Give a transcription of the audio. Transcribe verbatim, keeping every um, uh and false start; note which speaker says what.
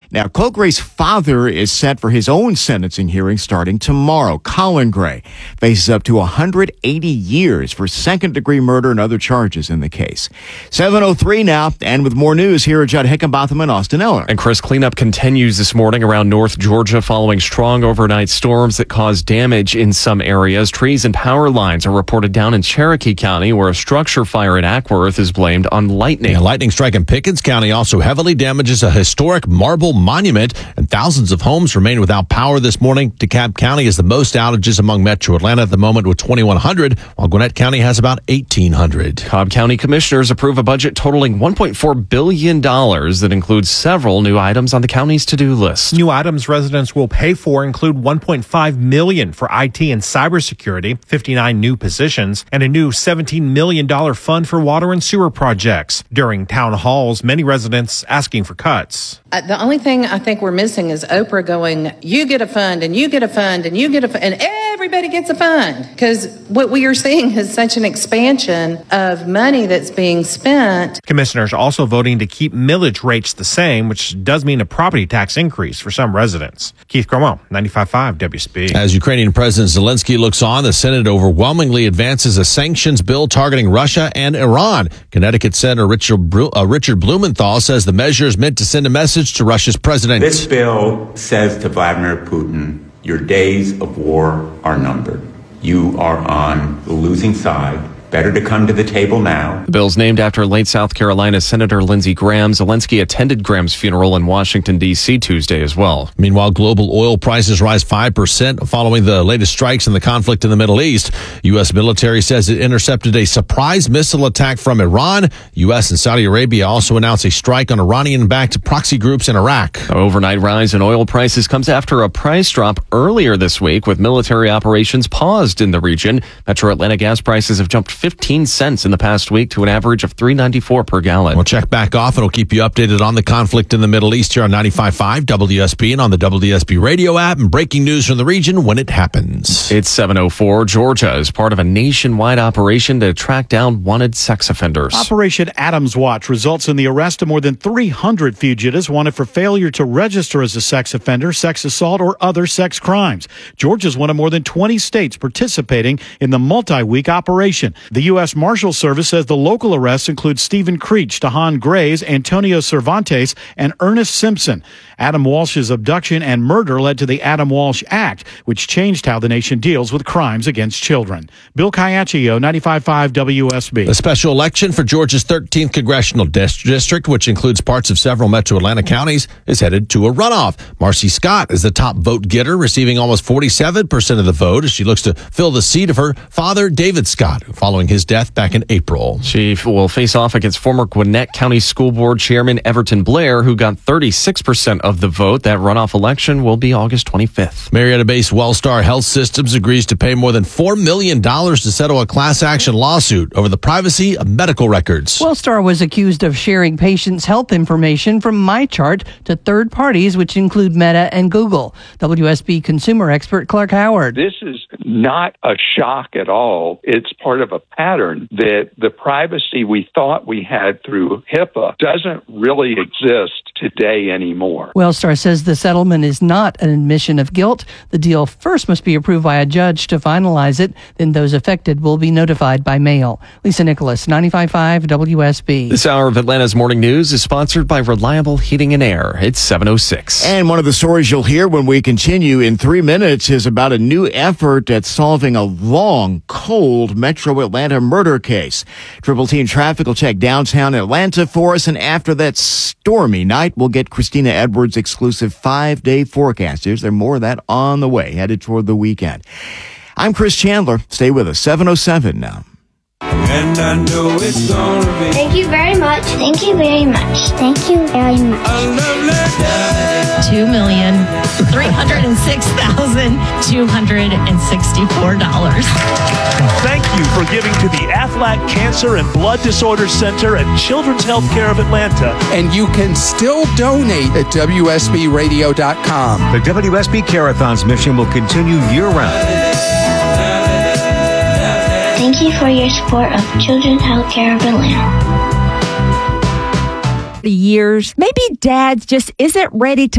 Speaker 1: Now, Chloe Gray's father is set for his own sentencing hearing starting tomorrow. Colin Gray faces up to one hundred eighty years for second-degree murder and other charges in the case. seven oh three now, and with more news, here are Judd Hickenbotham and Austin Eller.
Speaker 2: And Chris, cleanup continues this morning around North Georgia following strong overnight storms that caused damage in some areas. Trees and power lines are reported down in Cherokee County, where a structure fire in Ackworth is blamed on lightning.
Speaker 3: A lightning strike in Pickens County also heavily damages a historic marble monument, and thousands of homes remain without power this morning. DeKalb County has the most outages among Metro Atlanta at the moment with twenty-one hundred, while Gwinnett County has about eighteen hundred.
Speaker 2: Cobb County commissioners approve a budget totaling one point four billion dollars that includes several new items on the county's to-do list.
Speaker 4: New items residents will pay for include one point five million dollars for I T and cybersecurity, fifty-nine new positions, and a new seventeen million dollars fund for water and sewer projects. During town halls, many residents asking for cuts.
Speaker 5: Uh, the only thing I think we're missing is Oprah going, you get a fund and you get a fund and you get a fund and everybody gets a fund. Because what we are seeing is such an expansion of money that's being spent.
Speaker 4: Commissioners also voting to keep millage rates the same, which does mean a property tax increase for some residents. Keith Cromwell, ninety-five point five W S B.
Speaker 3: As Ukrainian President Zelensky looks on, the Senate overwhelmingly advances a sanctions bill targeting Russia and Iran. Connecticut Senator Richard, Bru- uh, Richard Blumenthal says the measure is meant to send a message to Russia's president.
Speaker 6: This bill says to Vladimir Putin, your days of war are numbered. You are on the losing side. Better to come to the table now.
Speaker 2: The bill's named after late South Carolina Senator Lindsey Graham. Zelensky attended Graham's funeral in Washington, D C Tuesday as well.
Speaker 3: Meanwhile, global oil prices rise five percent following the latest strikes in the conflict in the Middle East. U S military says it intercepted a surprise missile attack from Iran. U S and Saudi Arabia also announced a strike on Iranian-backed proxy groups in Iraq.
Speaker 2: The overnight rise in oil prices comes after a price drop earlier this week with military operations paused in the region. Metro Atlanta gas prices have jumped fifteen cents in the past week to an average of three ninety-four per gallon.
Speaker 3: We'll check back off and we'll keep you updated on the conflict in the Middle East here on ninety-five point five W S B and on the W S B radio app, and breaking news from the region when it happens.
Speaker 2: It's seven oh four. Georgia is part of a nationwide operation to track down wanted sex offenders.
Speaker 7: Operation Adams Watch results in the arrest of more than three hundred fugitives wanted for failure to register as a sex offender, sex assault, or other sex crimes. Georgia's one of more than twenty states participating in the multi-week operation. The U S Marshal Service says the local arrests include Stephen Creech, Dahan Grays, Antonio Cervantes, and Ernest Simpson. Adam Walsh's abduction and murder led to the Adam Walsh Act, which changed how the nation deals with crimes against children. Bill Caiaccio, ninety-five point five W S B.
Speaker 3: A special election for Georgia's thirteenth congressional district, which includes parts of several Metro Atlanta counties, is headed to a runoff. Marcy Scott is the top vote getter, receiving almost forty-seven percent of the vote as she looks to fill the seat of her father, David Scott, following his death back in April.
Speaker 2: She will face off against former Gwinnett County School Board Chairman Everton Blair, who got thirty-six percent of the vote. That runoff election will be August twenty-fifth.
Speaker 3: Marietta-based Wellstar Health Systems agrees to pay more than four million dollars to settle a class action lawsuit over the privacy of medical records.
Speaker 8: Wellstar was accused of sharing patients' health information from MyChart to third parties, which include Meta and Google. W S B consumer expert Clark Howard.
Speaker 9: This is not a shock at all. It's part of a pattern that the privacy we thought we had through HIPAA doesn't really exist today anymore.
Speaker 8: Wellstar says the settlement is not an admission of guilt. The deal first must be approved by a judge to finalize it. Then those affected will be notified by mail. Lisa Nicholas, ninety-five point five W S B.
Speaker 2: This hour of Atlanta's Morning News is sponsored by Reliable Heating and Air. It's seven oh six.
Speaker 1: And one of the stories you'll hear when we continue in three minutes is about a new effort at solving a long, cold Metro Atlanta murder case. Triple Team Traffic will check downtown Atlanta for us, and after that stormy night, we'll get Christina Edwards' exclusive five-day forecast. Is there more of that on the way, headed toward the weekend? I'm Chris Chandler. Stay with us. seven oh seven now.
Speaker 10: And I know it's gonna be.
Speaker 11: Thank you very much. Thank you very much. Thank you very much.
Speaker 12: Two million three hundred and six thousand two hundred and sixty-four dollars.
Speaker 13: Thank you for giving to the Aflac Cancer and Blood Disorders Center at Children's Healthcare of Atlanta.
Speaker 14: And you can still donate at W S B radio dot com.
Speaker 15: The W S B Care-a-thon's mission will continue year-round.
Speaker 11: Thank you for your support of Children's Healthcare of Atlanta.
Speaker 16: The years, maybe dad just isn't ready to